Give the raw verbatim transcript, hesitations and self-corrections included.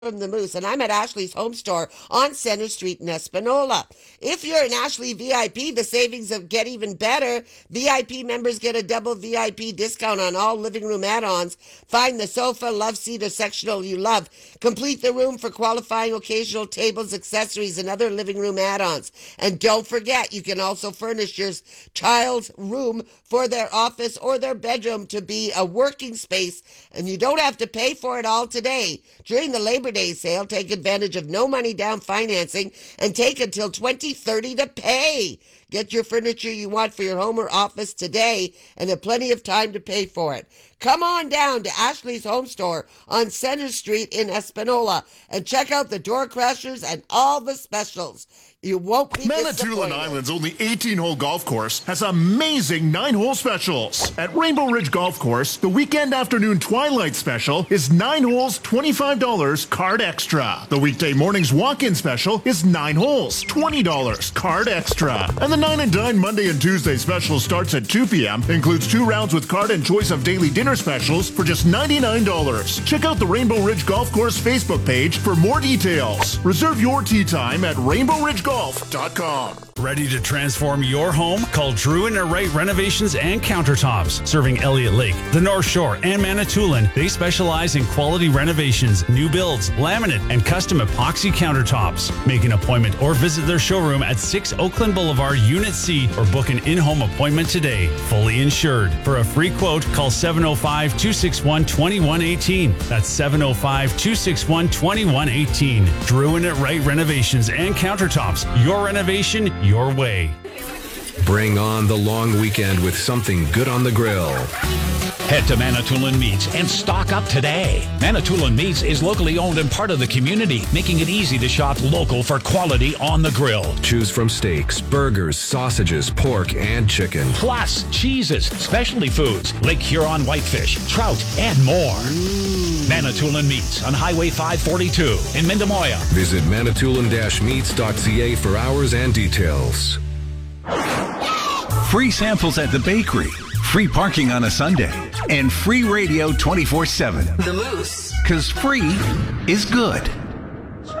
from the Moose, and I'm at Ashley's Home Store on Center Street in Espanola. If you're an Ashley V I P, the savings get even better. V I P members get a double V I P discount on all living room add-ons. Find the sofa, love seat, or sectional you love. Complete the room for qualifying occasional tables, accessories, and other living room add-ons. And don't forget, you can also furnish your child's room for their office or their bedroom to be a working space, and you don't have to pay for it all today. During the Labor Day sale, take advantage of no money down financing and take until twenty thirty to pay. Get your furniture you want for your home or office today and have plenty of time to pay for it. Come on down to Ashley's Home Store on Center Street in Espanola and check out the door crashers and all the specials. You won't be Manitoulin disappointed. Island's only eighteen-hole golf course has amazing nine-hole specials. At Rainbow Ridge Golf Course, the weekend afternoon twilight special is nine holes, twenty-five dollars, card extra. The weekday morning's walk-in special is nine holes, twenty dollars, card extra. And the nine and dine Monday and Tuesday special starts at two p.m., includes two rounds with card and choice of daily dinner specials for just ninety-nine dollars. Check out the Rainbow Ridge Golf Course Facebook page for more details. Reserve your tee time at rainbow ridge golf dot com. Ready to transform your home? Call Drew and Wright Renovations and Countertops. Serving Elliott Lake, the North Shore, and Manitoulin, they specialize in quality renovations, new builds, laminate, and custom epoxy countertops. Make an appointment or visit their showroom at six Oakland Boulevard, Unit C, or book an in-home appointment today. Fully insured. For a free quote, call seven oh five, two six one, two one one eight. That's seven oh five, two six one, two one one eight. Drew and Wright Renovations and Countertops. Your renovation, your way. Bring on the long weekend with something good on the grill. Head to Manitoulin Meats and stock up today. Manitoulin Meats is locally owned and part of the community, making it easy to shop local for quality on the grill. Choose from steaks, burgers, sausages, pork, and chicken. Plus, cheeses, specialty foods, Lake Huron whitefish, trout, and more. Manitoulin Meats on Highway five forty-two in Mindemoya. Visit manitoulin dash meats dot c a for hours and details. Free samples at the bakery, free parking on a Sunday, and free radio twenty-four seven. The Moose. Because free is good.